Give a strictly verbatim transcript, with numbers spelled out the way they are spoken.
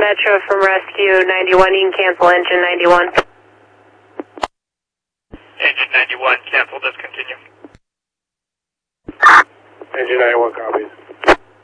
Metro from Rescue ninety-one. You can cancel engine ninety-one. Engine ninety-one, cancel, discontinue. Engine ninety-one copies.